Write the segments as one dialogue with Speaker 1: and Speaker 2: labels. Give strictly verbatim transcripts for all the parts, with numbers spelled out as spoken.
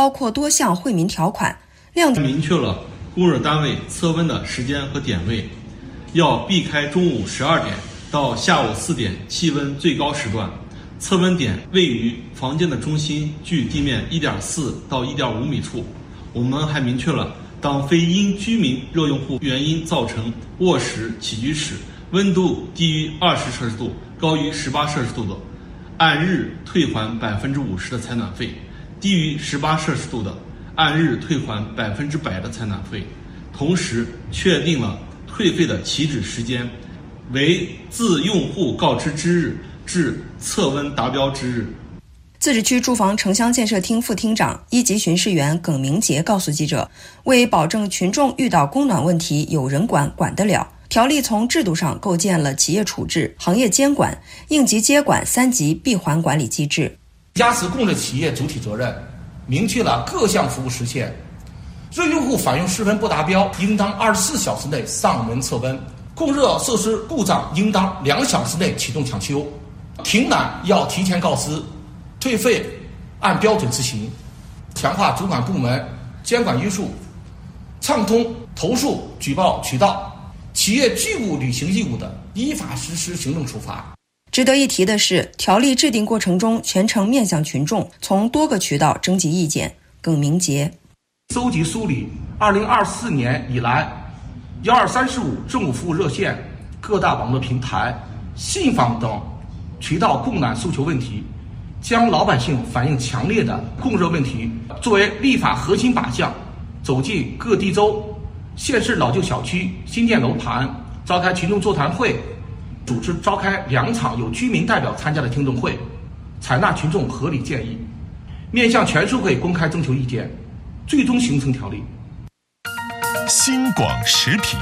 Speaker 1: 包括多项惠民条款，亮点
Speaker 2: 明确了供热单位测温的时间和点位，要避开中午十二点到下午四点气温最高时段，测温点位于房间的中心，距地面 一点四到一点五米处。我们还明确了，当非因居民热用户原因造成卧室、起居室温度低于二十摄氏度、高于十八摄氏度的，按日退还百分之五十的采暖费；低于十八摄氏度的，按日退还百分之百的采暖费。同时确定了退费的起止时间为自用户告知之日至测温达标之日。
Speaker 1: 自治区住房城乡建设厅副厅长、一级巡视员耿明杰告诉记者，为保证群众遇到供暖问题有人管管得了，条例从制度上构建了企业处置、行业监管、应急接管三级闭环管理机制，
Speaker 3: 加持供热企业主体责任，明确了各项服务时限。热用户反映室温不达标，应当二十四小时内上门测温；供热设施故障，应当两小时内启动抢修；停暖要提前告知，退费按标准执行；强化主管部门监管约束，畅通投诉举报渠道；企业拒不履行义务的，依法实施行政处罚。
Speaker 1: 值得一提的是，条例制定过程中全程面向群众，从多个渠道征集意见。耿明杰
Speaker 3: 收集梳理二零二四年以来幺二三四五政务服务热线、各大网络平台、信访等渠道供暖诉求问题，将老百姓反映强烈的供热问题作为立法核心靶向，走进各地州、县市老旧小区、新建楼盘，召开群众座谈会，组织召开两场有居民代表参加的听证会，采纳群众合理建议，面向全社会公开征求意见，最终形成条例。
Speaker 4: 新广时评。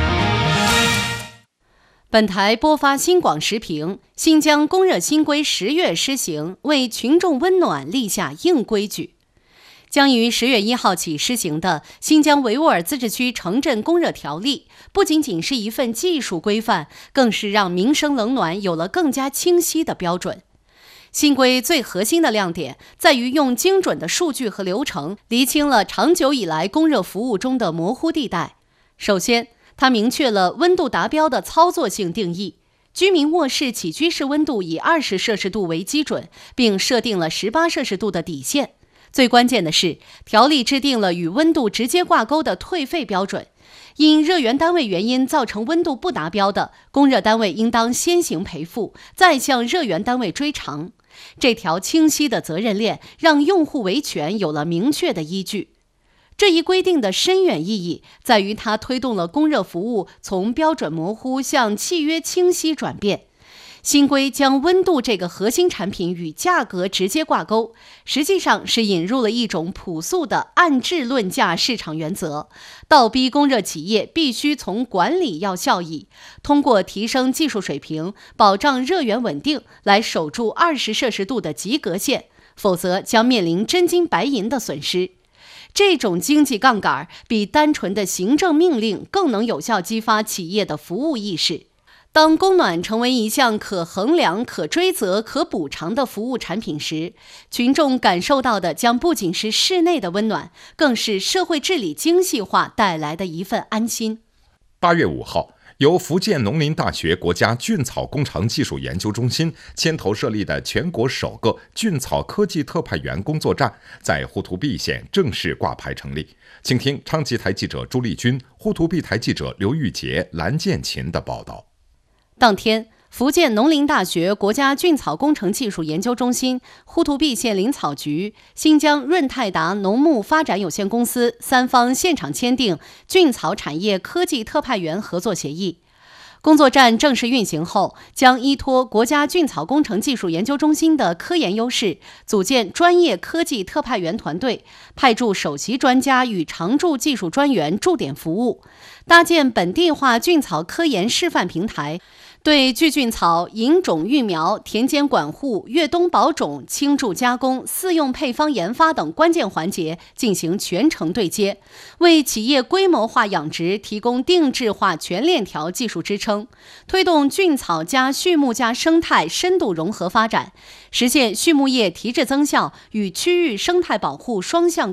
Speaker 5: 本台播发新广时评：新疆供热新规十月施行，为群众温暖立下硬规矩。将于十月一号起施行的新疆维吾尔自治区城镇供热条例，不仅仅是一份技术规范，更是让民生冷暖有了更加清晰的标准。新规最核心的亮点在于用精准的数据和流程厘清了长久以来供热服务中的模糊地带。首先，它明确了温度达标的操作性定义，居民卧室起居室温度以二十摄氏度为基准，并设定了十八摄氏度的底线。最关键的是，条例制定了与温度直接挂钩的退费标准，因热源单位原因造成温度不达标的，供热单位应当先行赔付，再向热源单位追偿。这条清晰的责任链让用户维权有了明确的依据。这一规定的深远意义在于它推动了供热服务从标准模糊向契约清晰转变。新规将温度这个核心产品与价格直接挂钩，实际上是引入了一种朴素的按质论价市场原则，倒逼供热企业必须从管理要效益，通过提升技术水平，保障热源稳定，来守住二十摄氏度的及格线，否则将面临真金白银的损失。这种经济杠杆比单纯的行政命令更能有效激发企业的服务意识。当供暖成为一项可衡量、可追责、可补偿的服务产品时，群众感受到的将不仅是室内的温暖，更是社会治理精细化带来的一份安心。
Speaker 4: 八月五号，由福建农林大学国家菌草工程技术研究中心牵头设立的全国首个菌草科技特派员工作站在呼图壁县正式挂牌成立。请听昌吉台记者朱丽君、呼图壁台记者刘玉杰、蓝建琴的报道。
Speaker 5: 当天，福建农林大学国家菌草工程技术研究中心、呼图壁县林草局、新疆润泰达农牧发展有限公司三方现场签订菌草产业科技特派员合作协议。工作站正式运行后，将依托国家菌草工程技术研究中心的科研优势，组建专业科技特派员团队，派驻首席专家与常驻技术专员驻点服务，搭建本地化菌草科研示范平台，对聚菌草、引种育苗、田间管护、越冬保种、倾注加工、饲用配方研发等关键环节进行全程对接，为企业规模化养殖提供定制化全链条技术支撑，推动菌草加畜牧加生态深度融合发展，实现畜牧业提质增效与区域生态保护双向